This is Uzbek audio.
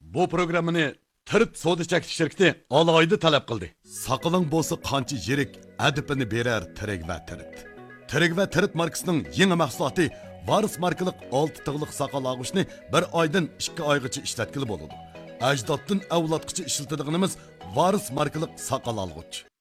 bu programmani Tirt savdo chekish shirkati alohida talab qildi. Saqaling bo'lsa qancha yirik adibini berar Tirik va Tirt. Tirik va Tirt markasining yangi mahsuloti Varis markalik 6 tig'liq saqal og'ushni 1 oydan 2 oygacha ishlatkili bo'ladi. Ajdoddan avlodgacha ishlatilganimiz Varis markalik saqal olg'uch.